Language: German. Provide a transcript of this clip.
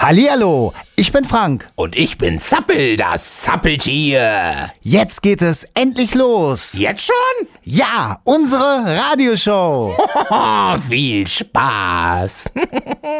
Hallihallo, ich bin Frank. Und ich bin Zappel, das Zappeltier. Jetzt geht es endlich los. Jetzt schon? Ja, unsere Radioshow. Viel Spaß.